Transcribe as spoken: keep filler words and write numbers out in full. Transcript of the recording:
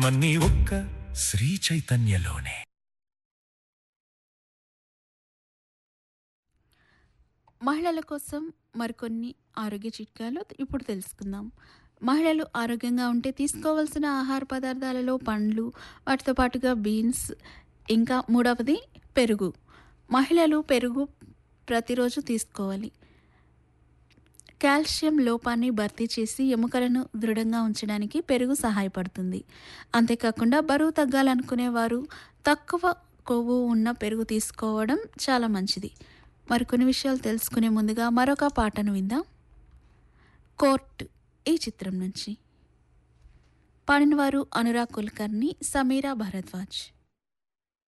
అన్నీ ఒక్క శ్రీ చైతన్యలోనే. మహిళల కోసం మరికొన్ని ఆరోగ్య చిట్కాలు ఇప్పుడు తెలుసుకుందాం. మహిళలు ఆరోగ్యంగా ఉంటే తీసుకోవాల్సిన ఆహార పదార్థాలలో పండ్లు, వాటితో పాటుగా బీన్స్, ఇంకా మూడవది పెరుగు. మహిళలు పెరుగు ప్రతిరోజు తీసుకోవాలి. కాల్షియం లోపాన్ని భర్తీ చేసి ఎముకలను దృఢంగా ఉంచడానికి పెరుగు సహాయపడుతుంది. అంతేకాకుండా బరువు తగ్గాలనుకునే వారు తక్కువ కొవ్వు ఉన్న పెరుగు తీసుకోవడం చాలా మంచిది. మరికొన్ని విషయాలు తెలుసుకునే ముందుగా మరొక పాటను విందాం. కోర్ట్ ఈ చిత్రం నుంచి. పాడినవారు అనురాగ్ కుల్కర్ని, సమీరా భరద్వాజ్.